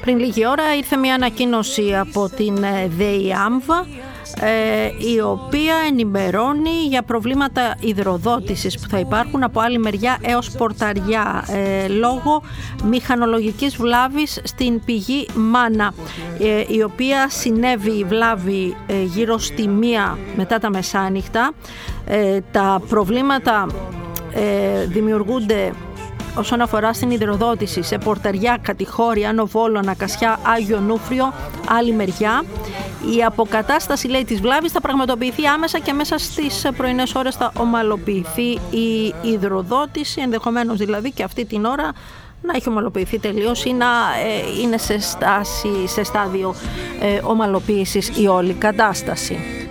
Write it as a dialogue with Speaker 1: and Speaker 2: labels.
Speaker 1: Πριν λίγη ώρα ήρθε μια ανακοίνωση από την ΔΕΗ-ΑΜΒΑ, η οποία ενημερώνει για προβλήματα υδροδότησης που θα υπάρχουν από άλλη μεριά έως Πορταριά λόγω μηχανολογικής βλάβης στην πηγή Μάνα, η οποία συνέβη η βλάβη γύρω στη 1 μετά τα μεσάνυχτα. Τα προβλήματα δημιουργούνται όσον αφορά στην υδροδότηση σε Πορταριά, Κατηχώρη, Άνω Βόλο, Ανακασιά, Άγιο Νούφριο, άλλη μεριά. Η αποκατάσταση, λέει, της βλάβης θα πραγματοποιηθεί άμεσα και μέσα στις πρωινές ώρες θα ομαλοποιηθεί η υδροδότηση, ενδεχομένως δηλαδή και αυτή την ώρα να έχει ομαλοποιηθεί τελείως ή να είναι σε στάδιο ομαλοποίησης η όλη κατάσταση.